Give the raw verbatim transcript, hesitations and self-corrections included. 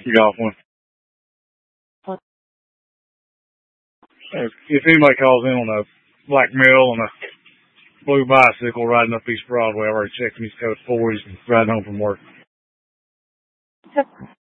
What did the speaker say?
You got off one. If, if anybody calls in on a black male on a blue bicycle riding up East Broadway, I already checked him. He's code four. He's riding home from work.